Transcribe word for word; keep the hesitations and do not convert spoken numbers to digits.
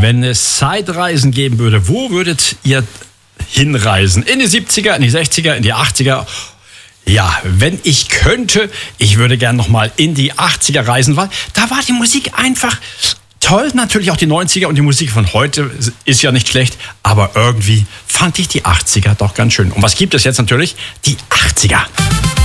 Wenn es Zeitreisen geben würde, wo würdet ihr hinreisen? In die siebziger, in die sechziger, in die achtziger? Ja, wenn ich könnte, ich würde gern nochmal in die achtziger reisen, weil da war die Musik einfach toll. Natürlich auch die neunziger und die Musik von heute ist ja nicht schlecht, aber irgendwie fand ich die achtziger doch ganz schön. Und was gibt es jetzt natürlich? Die achtziger.